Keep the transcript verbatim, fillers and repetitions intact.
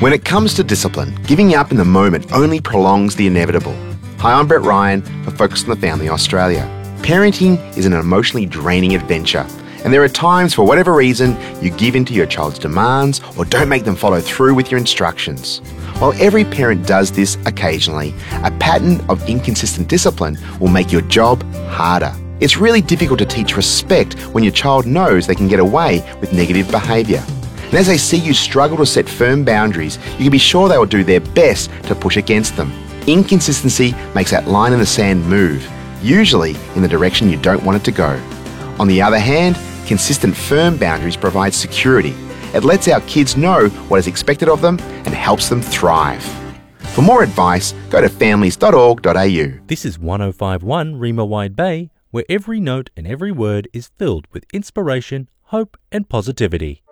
When it comes to discipline, giving up in the moment only prolongs the inevitable. Hi, I'm Brett Ryan for Focus on the Family Australia. Parenting is an emotionally draining adventure, and there are times, for whatever reason, you give in to your child's demands or don't make them follow through with your instructions. While every parent does this occasionally, a pattern of inconsistent discipline will make your job harder. It's really difficult to teach respect when your child knows they can get away with negative behaviour. And as they see you struggle to set firm boundaries, you can be sure they will do their best to push against them. Inconsistency makes that line in the sand move, usually in the direction you don't want it to go. On the other hand, consistent firm boundaries provide security. It lets our kids know what is expected of them and helps them thrive. For more advice, go to families dot org dot a u. This is one oh five point one Rima Wide Bay, where every note and every word is filled with inspiration, hope and positivity.